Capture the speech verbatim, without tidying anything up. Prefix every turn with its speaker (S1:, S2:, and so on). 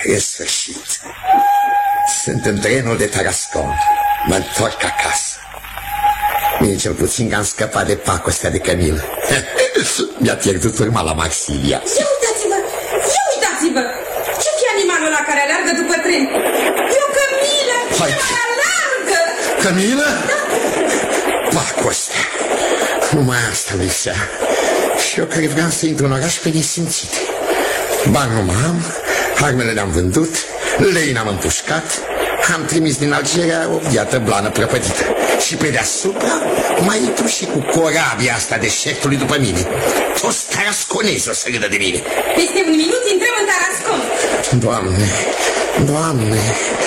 S1: În sfârșit. Sunt în trenul de Tarascon. Mă întorc acasă. Mie cel puțin că am scăpat de pacostea de Camila. Mi-a pierdut urma la Marsilia.
S2: Ia uitați-vă! Ia uitați-vă! Ce-i animalul ăla care alergă după tren? E o Camila!
S1: Hai.
S2: Ce alergă!
S1: Camila? Da. Pacostea. Numai asta lipsea. Și eu care vreau să intru în oraș pe nesimțite. Bani nu am, armele le-am vândut, lei n-am împușcat, am trimis din Algeria o viată blană prăpădită. Și pe deasupra mai intru și cu corabia asta de șefului după mine. Toți tarasconezi o să râdă de mine.
S2: Peste un minut intrăm în Tarascon.
S1: Doamne, Doamne,